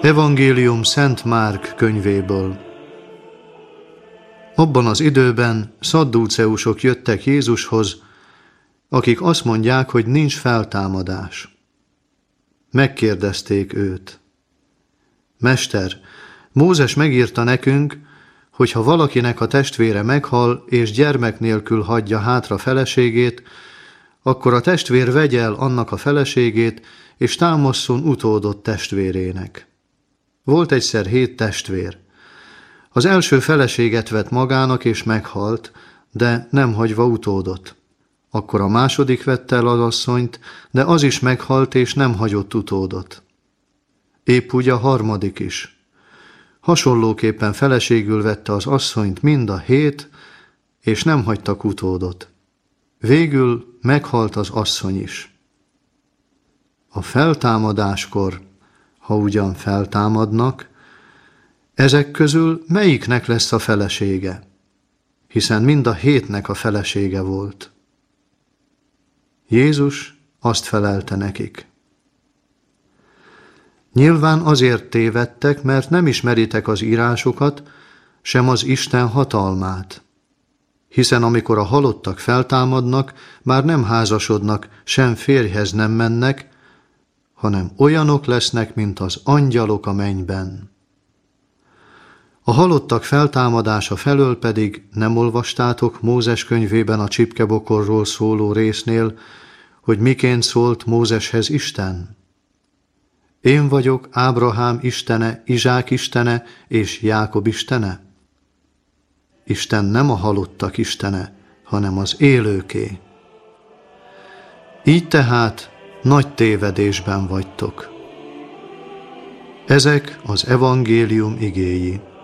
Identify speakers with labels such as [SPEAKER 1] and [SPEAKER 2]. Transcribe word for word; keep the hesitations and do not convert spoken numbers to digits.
[SPEAKER 1] Evangélium Szent Márk könyvéből. Abban az időben szaddúceusok jöttek Jézushoz, akik azt mondják, hogy nincs feltámadás. Megkérdezték őt: Mester, Mózes megírta nekünk, hogy ha valakinek a testvére meghal és gyermek nélkül hagyja hátra feleségét, akkor a testvér vegye el annak a feleségét, és támasszon utódot testvérének. Volt egyszer hét testvér. Az első feleséget vett magának, és meghalt, de nem hagyva utódot. Akkor a második vette el az asszonyt, de az is meghalt, és nem hagyott utódot. Épp úgy a harmadik is. Hasonlóképpen feleségül vette az asszonyt mind a hét, és nem hagytak utódot. Végül meghalt az asszony is. A feltámadáskor, ha ugyan feltámadnak, ezek közül melyiknek lesz a felesége? Hiszen mind a hétnek a felesége volt. Jézus azt felelte nekik: Nyilván azért tévedtek, mert nem ismeritek az írásokat, sem az Isten hatalmát. Hiszen amikor a halottak feltámadnak, már nem házasodnak, sem férjhez nem mennek, hanem olyanok lesznek, mint az angyalok a mennyben. A halottak feltámadása felől pedig nem olvastátok Mózes könyvében a csipkebokorról szóló résznél, hogy miként szólt Mózeshez Isten? Én vagyok Ábrahám istene, Izsák istene és Jákob istene? Isten nem a halottak istene, hanem az élőké. Így tehát nagy tévedésben vagytok. Ezek az evangélium igéi.